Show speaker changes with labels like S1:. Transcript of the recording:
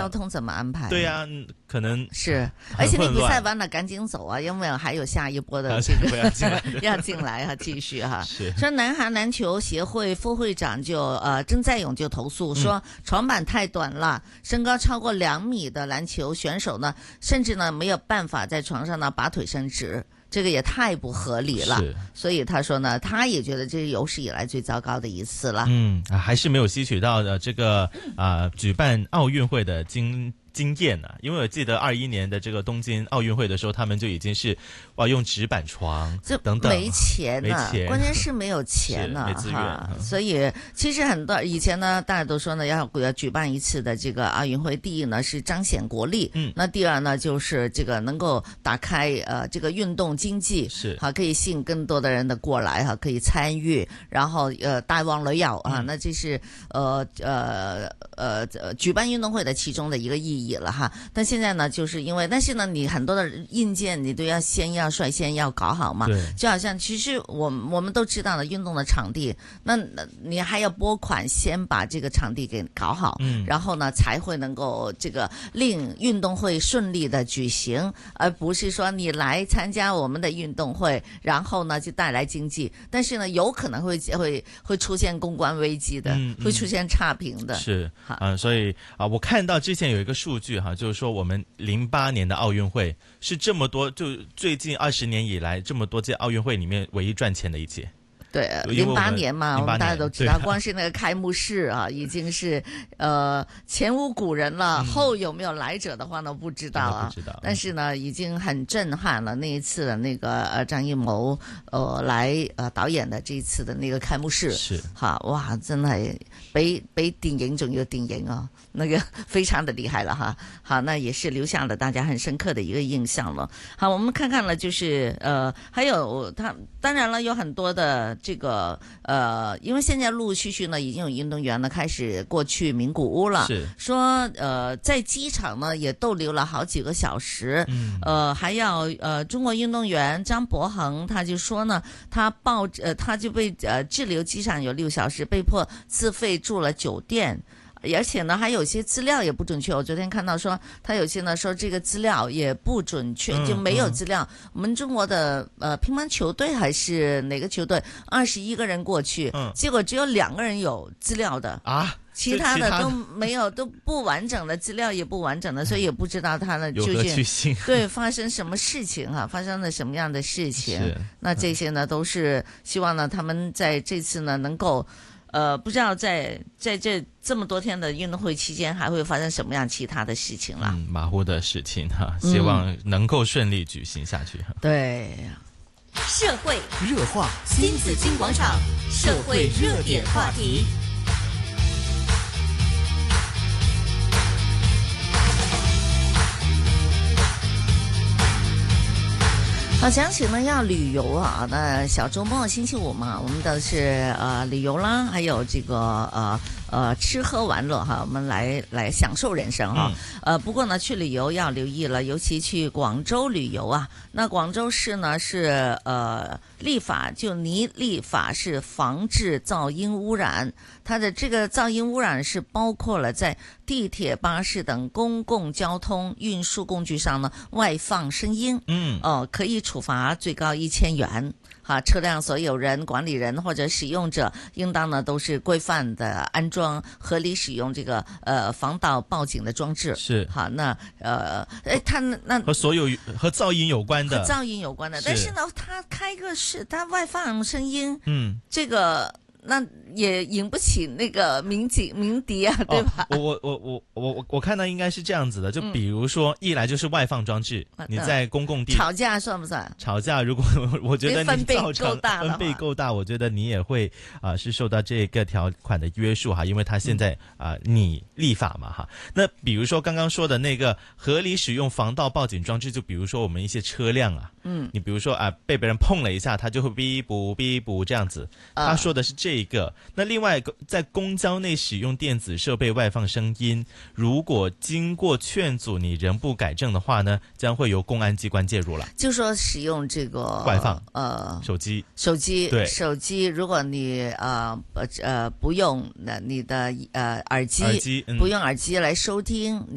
S1: 交通怎么安排？
S2: 对啊，可能
S1: 是，而且你比赛完了赶紧走啊，因为还有下一波的这个要进来啊，继续哈。说南韩篮球协会副会长曾在勇就投诉说，床板太短了，身高超过2米的篮球选手呢，甚至呢没有办法在床上呢拔腿伸直。这个也太不合理了，所以他说呢，他也觉得这是有史以来最糟糕的一次了。
S2: 还是没有吸取到的这个举办奥运会的经验啊，因为我记得21年的这个东京奥运会的时候，他们就已经是用纸板床等等，
S1: 没钱啊，关键是没有钱啊，
S2: 没资源。
S1: 所以其实很多以前呢，大家都说呢，要举办一次的这个奥运会，第一呢是彰显国力，那第二呢就是这个能够打开这个运动经济，可以吸引更多的人的过来可以参与，然后大望旅遊啊，那这是举办运动会的其中的一个意义了哈。但现在呢，就是因为，但是呢，你很多的硬件你都要率先要搞好嘛。就好像其实我们都知道了，运动的场地，那你还要拨款先把这个场地给搞好，然后呢才会能够这个令运动会顺利的举行，而不是说你来参加我们的运动会，然后呢就带来经济，但是呢有可能会出现公关危机的，会出现差评的。
S2: 是所以我看到之前有一个数据就是说我们08年的奥运会是这么多，就最近20年以来这么多届奥运会里面唯一赚钱的一届。
S1: 对，08年嘛，我们大家都知道，光是那个开幕式已经是前无古人了，后有没有来者的话呢，不知道啊。但是呢，已经很震撼了。那一次的那个张艺谋来导演的这一次的那个开幕式，
S2: 是
S1: 哇，真係比電影仲要電影啊，那個非常的厲害了哈。好，那也是留下了大家很深刻的一個印象了。好，我們看看了，就是還有當然了，有很多的。這個因為現在陸陸續續呢，已經有運動員呢開始過去名古屋了。是說在機場呢也逗留了好幾個小時。還要中國運動員張博恆他就說呢，他就被滯留機場有6小時，被迫自費住了酒店。而且呢，還有些資料也不準確。我昨天看到說，他有些呢說這個資料也不準確，就沒有資料。我們中國的乒乓球隊還是哪個球隊，21個人過去，結果只有2個人有資料的啊，其他的都沒有，都不完整的資料也不完整的，所以也不知道他呢究竟對發生什麼事情發生了什麼樣的事情。那這些呢都是希望呢他們在這次呢能夠。不知道在這麼多天的運動會期間還會發生什麼樣其他的事情啦。
S2: 馬虎的事情希望能夠順利舉行下去。
S1: 對，
S3: 社會熱話，新紫荊廣場社會熱點話題。
S1: 好，講起呢要旅遊啊，那小周末星期五嘛，我們都是旅遊啦，還有這個吃喝玩樂哈，我們來享受人生哈。不過呢，去旅遊要留意了，尤其去廣州旅遊啊。那廣州市呢是立法，就擬立法是防治噪音污染。它的這個噪音污染是包括了在地鐵、巴士等公共交通運輸工具上呢外放聲音，可以處罰最高1000元。車輛所有人、管理人或者使用者，應當呢都是規範的安裝、合理使用這個防盜報警的裝置。
S2: 是
S1: 好，那它那
S2: 和所有和噪音有關的，
S1: 和噪音有關的，但是呢，它開個是它外放聲音，這個。那也引不起那個鳴笛啊，對吧？
S2: 我看到應該是這樣子的，就比如說一來就是外放裝置，你在公共地
S1: 吵架算不算？
S2: 吵架如果我覺得你造成分貝夠大，我覺得你也會是受到這個條款的約束哈，因為它現在你立法嘛哈。那比如說剛剛說的那個合理使用防盜報警裝置，就比如說我們一些車輛啊，你比如說被別人碰了一下，它就會嗶嗶嗶嗶這樣子。他說的是這個。那另外在公交內使用電子設備外放聲音，如果經過勸阻你仍不改正的話呢，將會由公安機關介入了。
S1: 就說使用這個
S2: 外放手機，對
S1: 手機，如果你不用你的耳機不用耳機來收聽。